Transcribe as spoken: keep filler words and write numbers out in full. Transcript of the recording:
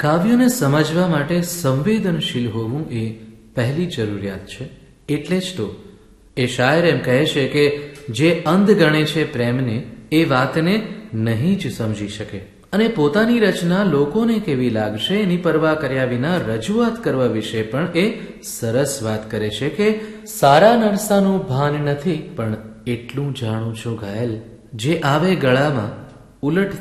કાવ્યોને સમજવા માટે સંવેદનશીલ હોવું એ પહેલી જરૂરિયાત છે. એટલે જ તો એ શાયર એમ કહે છે કે જે અંધ ગણે છે પ્રેમને એ વાતને નહીં જ સમજી શકે, અને પોતાની રચના લોકોને કેવી લાગશે એની પરવા કર્યા વિના રજૂઆત કરવા વિશે પણ એ સરસ વાત કરે છે કે સારા નરસાનું ભાન નથી, પણ એટલું જાણું છું ઘાયલ, જે આવે ગળામાં ઉલટ